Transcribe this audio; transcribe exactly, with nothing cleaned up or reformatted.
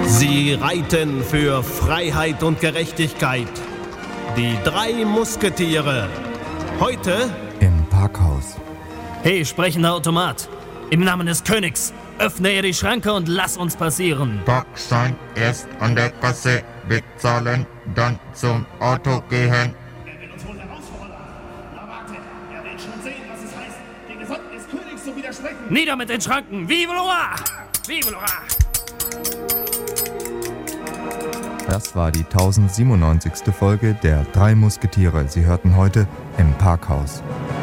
Sie reiten für Freiheit und Gerechtigkeit. Die drei Musketiere. Heute im Parkhaus. Hey, sprechender Automat. Im Namen des Königs, öffne ihr die Schranke und lass uns passieren. Parkschein erst an der Kasse bezahlen, dann zum Auto gehen. Er will uns wohl herausfordern. Na warte, er will schon sehen, was es heißt, den Gesandten des Königs zu widersprechen. Nieder mit den Schranken! Vive le roi! Vive le roi! Das war die tausendsiebenundneunzigste Folge der Drei Musketiere. Sie hörten heute im Parkhaus.